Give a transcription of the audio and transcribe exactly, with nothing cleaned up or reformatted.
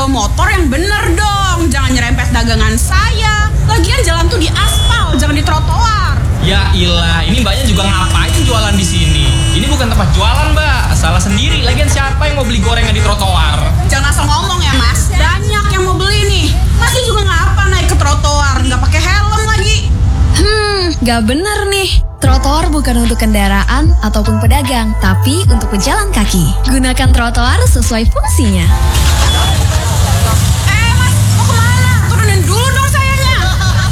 bawa motor yang bener dong. Jangan nyerempet dagangan saya. Lagian jalan tuh di aspal, jangan di trotoar. Ya ilah, ini mbaknya juga ngapain jualan di sini? Ini bukan tempat jualan, Mbak. Salah sendiri. Lagian siapa yang mau beli gorengan di trotoar? Jangan asal ngomong ya, Mas. Banyak yang mau beli nih. Masih juga ngapa naik ke trotoar, nggak pakai helm lagi. Hmm, nggak bener nih. Trotoar bukan untuk kendaraan ataupun pedagang, tapi untuk pejalan kaki. Gunakan trotoar sesuai fungsinya.